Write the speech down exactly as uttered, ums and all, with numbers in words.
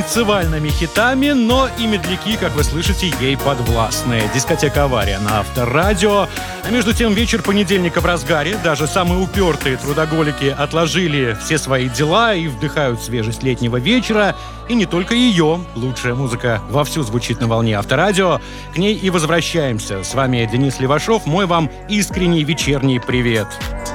танцевальными хитами, но и медляки, как вы слышите, ей подвластны. Дискотека «Авария» на Авторадио. А между тем, вечер понедельника в разгаре. Даже самые упертые трудоголики отложили все свои дела и вдыхают свежесть летнего вечера. И не только ее. Лучшая музыка вовсю звучит на волне Авторадио. К ней и возвращаемся. С вами Денис Левашов. Мой вам искренний вечерний привет.